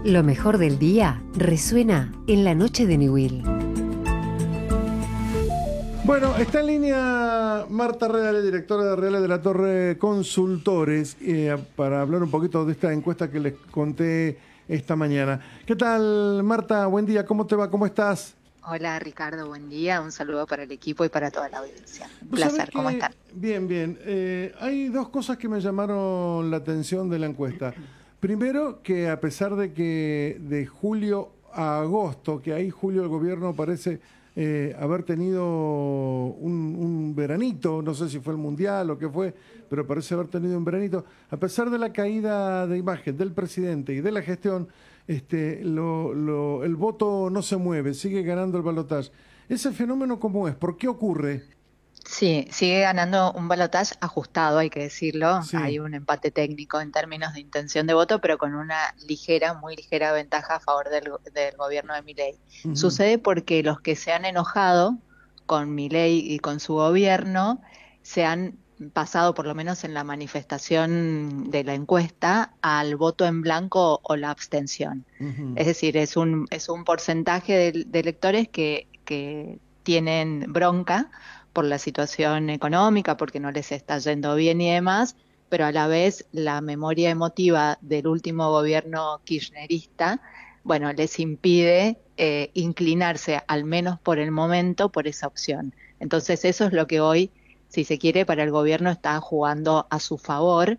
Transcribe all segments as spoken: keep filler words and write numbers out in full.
Lo mejor del día resuena en la noche de Newell. Bueno, está en línea Marta Reale, directora de Reale de la Torre Consultores, eh, para hablar un poquito de esta encuesta que les conté esta mañana. ¿Qué tal, Marta? Buen día, ¿cómo te va? ¿Cómo estás? Hola Ricardo, buen día, un saludo para el equipo y para toda la audiencia. Un ¿Vos sabés placer, ¿cómo que, están? bien, bien, eh, hay dos cosas que me llamaron la atención de la encuesta. Primero, que a pesar de que de julio a agosto, que ahí julio el gobierno parece eh, haber tenido un, un veranito, no sé si fue el mundial o qué fue, pero parece haber tenido un veranito, a pesar de la caída de imagen del presidente y de la gestión, este, lo, lo, el voto no se mueve, sigue ganando el balotaje. ¿Ese fenómeno cómo es? ¿Por qué ocurre? Sí, sigue ganando un balotaje ajustado, hay que decirlo. Sí. Hay un empate técnico en términos de intención de voto, pero con una ligera, muy ligera ventaja a favor del, del gobierno de Milei. Uh-huh. Sucede porque los que se han enojado con Milei y con su gobierno se han pasado, por lo menos en la manifestación de la encuesta, al voto en blanco o la abstención. Uh-huh. Es decir, es un, es un porcentaje de, de electores que, que tienen bronca por la situación económica, porque no les está yendo bien y demás, pero a la vez la memoria emotiva del último gobierno kirchnerista, bueno, les impide eh, inclinarse, al menos por el momento, por esa opción. Entonces eso es lo que hoy, si se quiere, para el gobierno está jugando a su favor.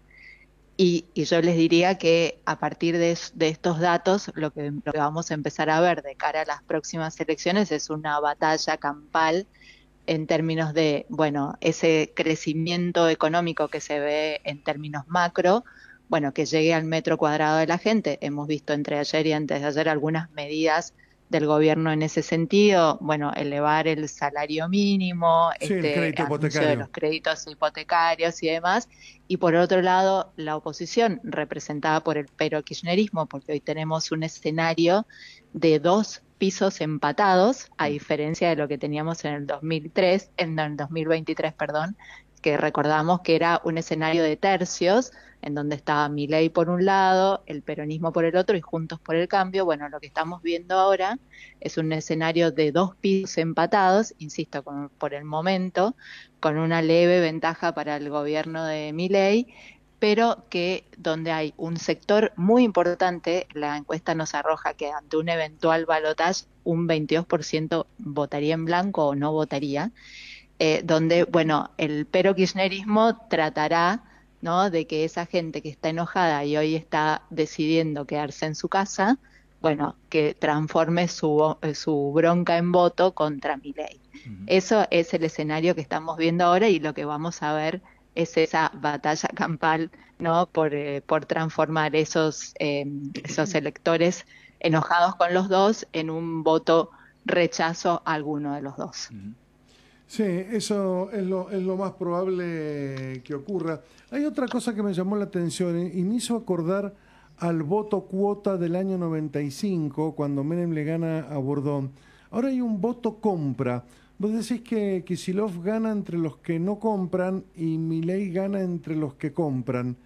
Y, y yo les diría que a partir de, de estos datos, lo que, lo que vamos a empezar a ver de cara a las próximas elecciones es una batalla campal en términos de, bueno, ese crecimiento económico que se ve en términos macro, bueno, que llegue al metro cuadrado de la gente. Hemos visto entre ayer y antes de ayer algunas medidas del gobierno en ese sentido, bueno, elevar el salario mínimo, Sí, el este crédito anuncio de hipotecario. los créditos hipotecarios y demás, y por otro lado, la oposición representada por el pero kirchnerismo, porque hoy tenemos un escenario de dos pisos empatados, a diferencia de lo que teníamos en el dos mil tres, en el dos mil veintitrés, perdón, que recordamos que era un escenario de tercios, en donde estaba Milei por un lado, el peronismo por el otro y Juntos por el Cambio. Bueno, lo que estamos viendo ahora es un escenario de dos pisos empatados, insisto, con, por el momento, con una leve ventaja para el gobierno de Milei, pero que donde hay un sector muy importante, la encuesta nos arroja que ante un eventual balotaje un veintidós por ciento votaría en blanco o no votaría, eh, donde, bueno, el pero kirchnerismo tratará, ¿no?, de que esa gente que está enojada y hoy está decidiendo quedarse en su casa, bueno, que transforme su, su bronca en voto contra Milei. Uh-huh. Eso es el escenario que estamos viendo ahora y lo que vamos a ver es esa batalla campal, ¿no?, por, eh, por transformar esos, eh, esos electores enojados con los dos en un voto rechazo a alguno de los dos. Uh-huh. Sí, eso es lo, es lo más probable que ocurra. Hay otra cosa que me llamó la atención y me hizo acordar al voto cuota del año noventa y cinco, cuando Menem le gana a Bordón. Ahora hay un voto compra. Vos decís que Kicillof gana entre los que no compran y Milei gana entre los que compran.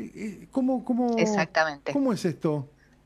¿Cómo, cómo, Exactamente. ¿Cómo es esto?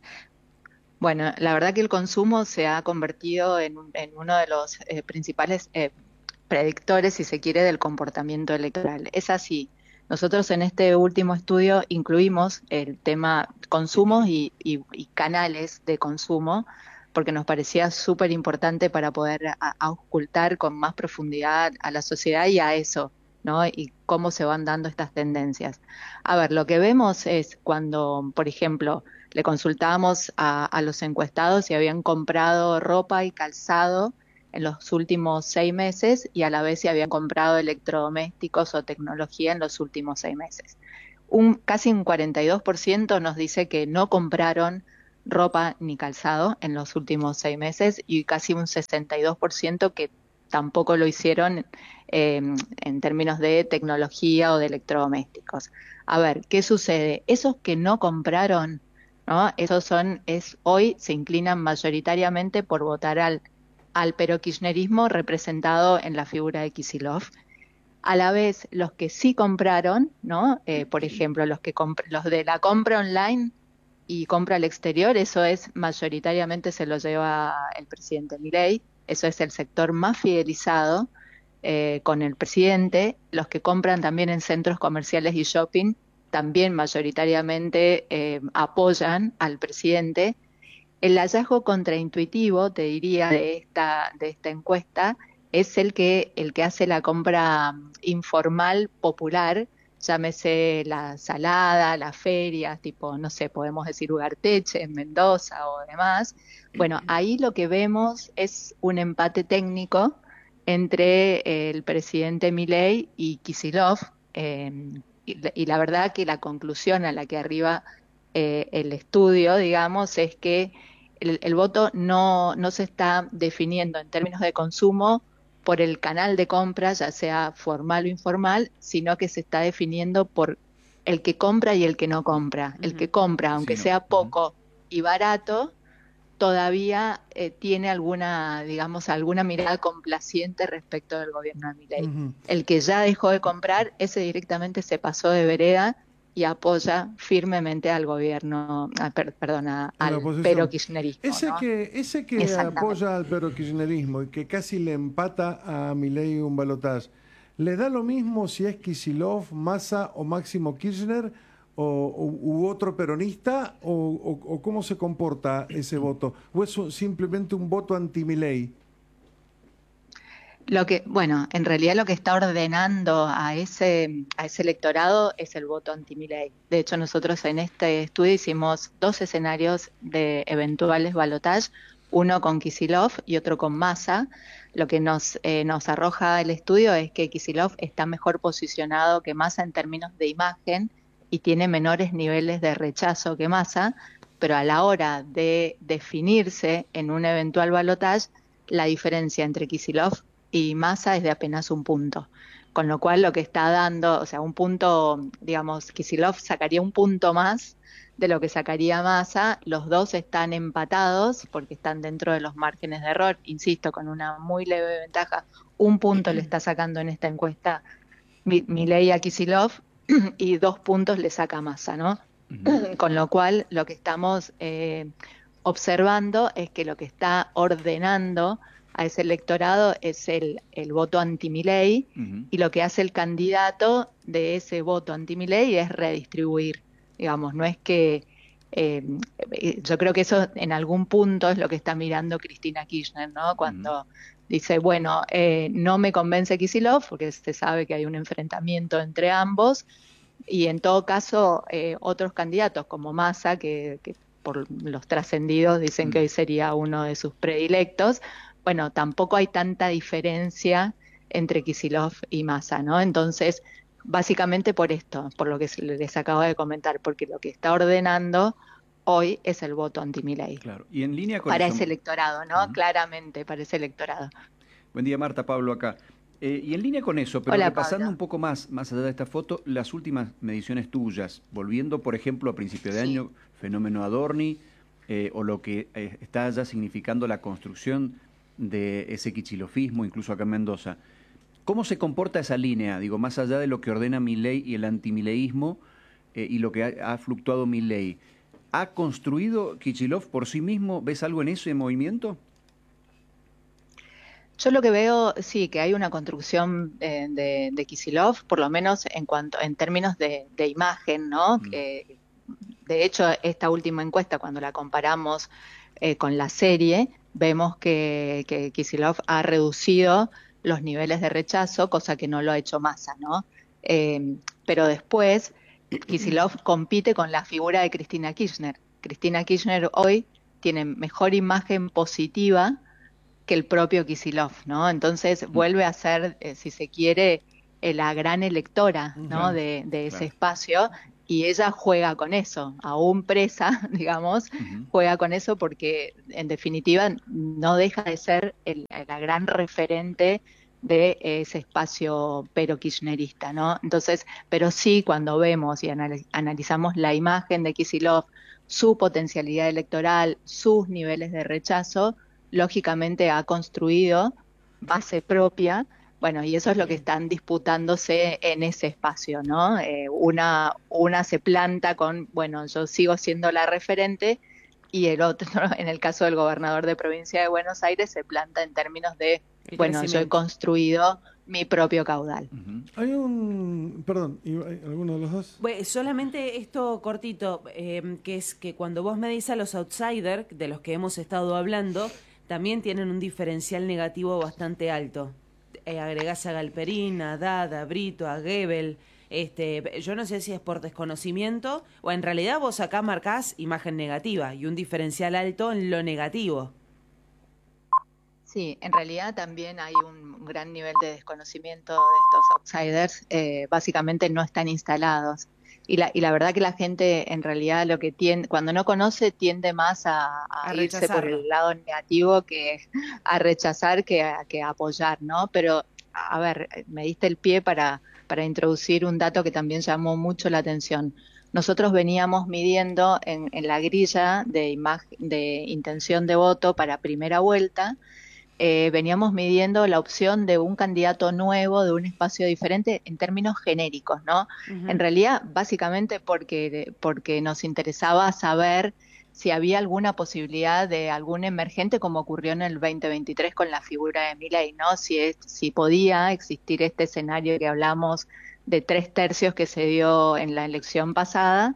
Bueno, la verdad que el consumo se ha convertido en, en uno de los eh, principales eh, predictores, si se quiere, del comportamiento electoral. Es así. Nosotros en este último estudio incluimos el tema consumos y, y, y canales de consumo, porque nos parecía súper importante para poder a, auscultar con más profundidad a la sociedad y a eso, ¿no? Y cómo se van dando estas tendencias. A ver, lo que vemos es cuando, por ejemplo, le consultábamos a, a los encuestados si habían comprado ropa y calzado en los últimos seis meses y a la vez si habían comprado electrodomésticos o tecnología en los últimos seis meses. Un, casi un cuarenta y dos por ciento nos dice que no compraron ropa ni calzado en los últimos seis meses y casi un sesenta y dos por ciento que tampoco lo hicieron eh, en términos de tecnología o de electrodomésticos. A ver, ¿qué sucede? Esos que no compraron, ¿no?, esos son, es, hoy se inclinan mayoritariamente por votar al al pero-kirchnerismo representado en la figura de Kicillof. A la vez, los que sí compraron, ¿no? Eh, por ejemplo, los que comp- los de la compra online, y compra al exterior, eso es mayoritariamente se lo lleva el presidente Milei, eso es el sector más fidelizado eh, con el presidente. Los que compran también en centros comerciales y shopping también mayoritariamente eh, apoyan al presidente. El hallazgo contraintuitivo, te diría, de esta, de esta encuesta es el que, el que hace la compra informal popular, llámese la salada, las ferias, tipo, no sé, podemos decir Ugarteche en Mendoza o demás. Bueno, ahí lo que vemos es un empate técnico entre el presidente Milei y Kicillof, eh, y, y la verdad que la conclusión a la que arriba eh, el estudio, digamos, es que el, el voto no, no se está definiendo en términos de consumo por el canal de compra, ya sea formal o informal, sino que se está definiendo por el que compra y el que no compra. Uh-huh. El que compra, aunque sí, no. sea poco uh-huh. y barato, todavía eh, tiene alguna, digamos, alguna mirada complaciente respecto del gobierno de Milei. Uh-huh. El que ya dejó de comprar, ese directamente se pasó de vereda y apoya firmemente al gobierno, a, per, perdón, a, al pero-kirchnerismo. Ese, ¿no? que, ese que apoya al pero-kirchnerismo y que casi le empata a Milei un balotaje, ¿le da lo mismo si es Kicillof, Massa o Máximo Kirchner o, o, u otro peronista? O, o, ¿O cómo se comporta ese voto? ¿O es un, simplemente un voto anti-Milei? Lo que, bueno, en realidad lo que está ordenando a ese, a ese electorado es el voto anti-Milei. De hecho, nosotros en este estudio hicimos dos escenarios de eventuales balotajes, uno con Kicillof y otro con Massa. Lo que nos, eh, nos arroja el estudio es que Kicillof está mejor posicionado que Massa en términos de imagen y tiene menores niveles de rechazo que Massa, pero a la hora de definirse en un eventual balotaje, la diferencia entre Kicillof y Massa es de apenas un punto, con lo cual lo que está dando, o sea, un punto, digamos, Kicillof sacaría un punto más de lo que sacaría Massa, los dos están empatados porque están dentro de los márgenes de error, insisto, con una muy leve ventaja, un punto le está sacando en esta encuesta Milei a Kicillof y dos puntos le saca Massa, ¿no? Uh-huh. Con lo cual lo que estamos eh, observando es que lo que está ordenando a ese electorado es el, el voto anti-Milei, uh-huh. y lo que hace el candidato de ese voto anti-Milei es redistribuir, digamos, no es que, eh, yo creo que eso en algún punto es lo que está mirando Cristina Kirchner, ¿no? Cuando uh-huh. dice, bueno, eh, no me convence Kicillof, porque se sabe que hay un enfrentamiento entre ambos, y en todo caso eh, otros candidatos como Massa, que, que por los trascendidos dicen uh-huh. que hoy sería uno de sus predilectos, bueno, tampoco hay tanta diferencia entre Kicillof y Massa, ¿no? Entonces, básicamente por esto, por lo que les acabo de comentar, porque lo que está ordenando hoy es el voto anti-Milei. Claro, y en línea con para eso... ese electorado, ¿no? Uh-huh. Claramente, para ese electorado. Buen día, Marta, Pablo acá. Eh, y en línea con eso, pero Hola, repasando Pablo. un poco más, más allá de esta foto, las últimas mediciones tuyas, volviendo, por ejemplo, a principio de sí. año, fenómeno Adorni, eh, o lo que eh, está ya significando la construcción de ese kicilofismo, incluso acá en Mendoza. ¿Cómo se comporta esa línea? Digo, más allá de lo que ordena Milei y el antimileísmo eh, y lo que ha, ha fluctuado Milei, ¿ha construido Kicillof por sí mismo? ¿Ves algo en ese movimiento? Yo lo que veo, sí, que hay una construcción eh, de, de Kicillof, por lo menos en cuanto, en términos de, de imagen, ¿no? Mm. Que, de hecho, esta última encuesta, cuando la comparamos eh, con la serie, vemos que, que Kicillof ha reducido los niveles de rechazo, cosa que no lo ha hecho Massa, ¿no? Eh, pero después, Kicillof compite con la figura de Cristina Kirchner. Cristina Kirchner hoy tiene mejor imagen positiva que el propio Kicillof, ¿no? Entonces vuelve a ser, eh, si se quiere, eh, la gran electora, ¿no? de, de ese claro. espacio, y ella juega con eso, aún presa, digamos, uh-huh. juega con eso porque, en definitiva, no deja de ser el, la gran referente de ese espacio pero-kirchnerista, ¿no? Entonces, pero sí, cuando vemos y analiz- analizamos la imagen de Kicillof, su potencialidad electoral, sus niveles de rechazo, lógicamente ha construido base propia. Bueno, y eso es lo que están disputándose en ese espacio, ¿no? Eh, una, una se planta con, bueno, yo sigo siendo la referente, y el otro, en el caso del gobernador de provincia de Buenos Aires, se planta en términos de, El bueno, yo he construido mi propio caudal. Ujú. Hay un... Perdón, ¿hay ¿alguno de los dos? Bueno, solamente esto cortito, eh, que es que cuando vos medís a los outsiders, de los que hemos estado hablando, también tienen un diferencial negativo bastante alto. Eh, agregás a Galperín, a Haddad, a Brito, a Goebbels. Este, yo no sé si es por desconocimiento o en realidad vos acá marcás imagen negativa y un diferencial alto en lo negativo. Sí, en realidad también hay un gran nivel de desconocimiento de estos outsiders, eh, básicamente no están instalados. Y la, y la verdad que la gente en realidad lo que tiende, cuando no conoce, tiende más a, a, A irse por rechazarlo. el lado negativo que a rechazar que a, que a apoyar, ¿no? Pero, a ver, me diste el pie para, para introducir un dato que también llamó mucho la atención. Nosotros veníamos midiendo en, en la grilla de, imag- de intención de voto para primera vuelta, eh, veníamos midiendo la opción de un candidato nuevo, de un espacio diferente en términos genéricos, ¿no? Uh-huh. En realidad, básicamente porque, porque nos interesaba saber si había alguna posibilidad de algún emergente, como ocurrió en el veinte veintitrés con la figura de Milei, ¿no? Si, es, si podía existir este escenario que hablamos de tres tercios que se dio en la elección pasada.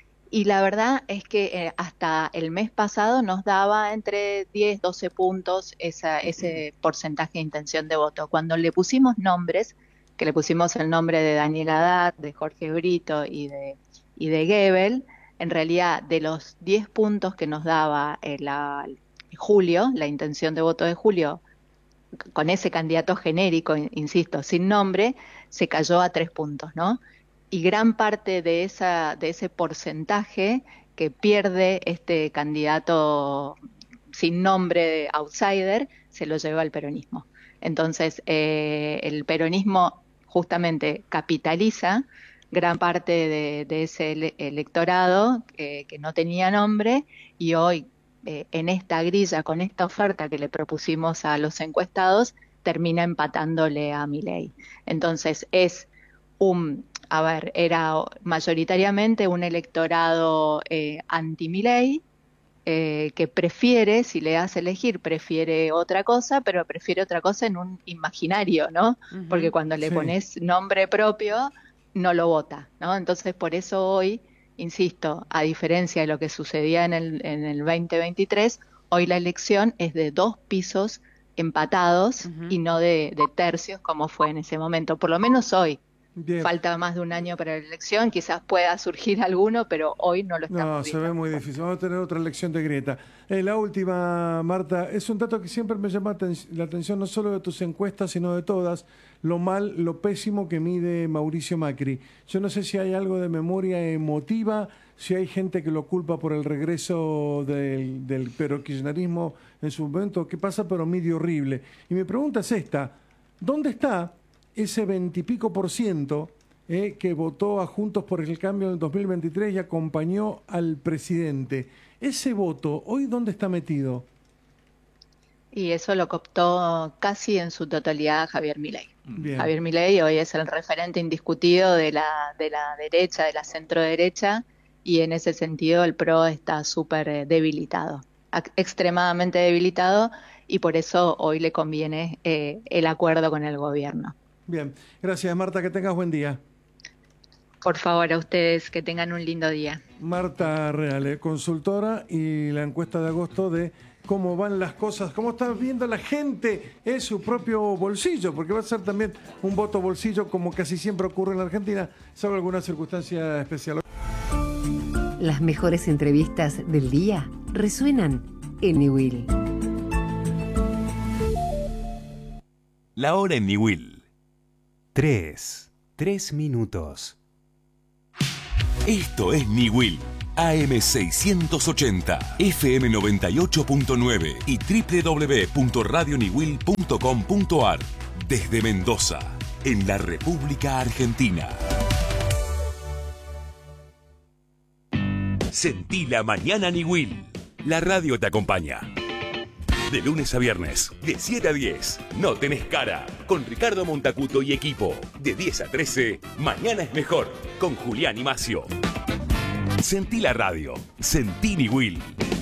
Y la verdad es que eh, hasta el mes pasado nos daba entre diez, doce puntos esa, ese porcentaje de intención de voto. Cuando le pusimos nombres, que le pusimos el nombre de Daniel Haddad, de Jorge Brito y de, y de Goebbels, en realidad de los diez puntos que nos daba eh, la, Julio, la intención de voto de Julio, con ese candidato genérico, insisto, sin nombre, se cayó a tres puntos, ¿no? Y gran parte de esa de ese porcentaje que pierde este candidato sin nombre outsider se lo lleva al peronismo. Entonces, eh, el peronismo justamente capitaliza gran parte de, de ese ele- electorado eh, que no tenía nombre, y hoy, eh, en esta grilla, con esta oferta que le propusimos a los encuestados, termina empatándole a Milei. Entonces, es un... A ver, era mayoritariamente un electorado eh, anti-Milei, eh, que prefiere, si le das a elegir, prefiere otra cosa, pero prefiere otra cosa en un imaginario, ¿no? Uh-huh. Porque cuando le Sí. pones nombre propio, no lo vota, ¿no? Entonces, por eso hoy, insisto, a diferencia de lo que sucedía en el, en el veinte veintitrés, hoy la elección es de dos pisos empatados Uh-huh. y no de, de tercios como fue en ese momento, por lo menos hoy. Bien. Falta más de un año para la elección, quizás pueda surgir alguno, pero hoy no lo estamos No, viendo. se ve muy difícil. Vamos a tener otra elección de grieta. Eh, la última, Marta, es un dato que siempre me llama aten- la atención, no solo de tus encuestas, sino de todas, lo mal, lo pésimo que mide Mauricio Macri. Yo no sé si hay algo de memoria emotiva, si hay gente que lo culpa por el regreso del, del pero kirchnerismo en su momento, qué pasa, pero mide horrible. Y mi pregunta es esta, ¿dónde está ese veintipico por ciento eh, que votó a Juntos por el Cambio en dos mil veintitrés y acompañó al presidente? Ese voto, ¿hoy dónde está metido? Y eso lo cooptó casi en su totalidad Javier Milei. Bien. Javier Milei hoy es el referente indiscutido de la, de la derecha, de la centro-derecha, y en ese sentido el P R O está súper eh, debilitado, ac- extremadamente debilitado, y por eso hoy le conviene eh, el acuerdo con el gobierno. Bien, gracias Marta, que tengas buen día. Por favor, a ustedes que tengan un lindo día. Marta Reale, consultora, y la encuesta de agosto de cómo van las cosas, cómo está viendo la gente en su propio bolsillo, porque va a ser también un voto bolsillo como casi siempre ocurre en la Argentina, salvo alguna circunstancia especial. Las mejores entrevistas del día resuenan en Niwil. La hora en Niwil. Tres. Tres minutos. Esto es Niwil. A M seiscientos ochenta, F M noventa y ocho punto nueve y doble u doble u doble u punto radio niwil punto com punto a r. Desde Mendoza, en la República Argentina. Sentí la mañana Niwil. La radio te acompaña. De lunes a viernes, de siete a diez, No Tenés Cara, con Ricardo Montacuto y equipo. De diez a trece, Mañana es Mejor, con Julián y Macio. Sentí la radio, sentí Niwil.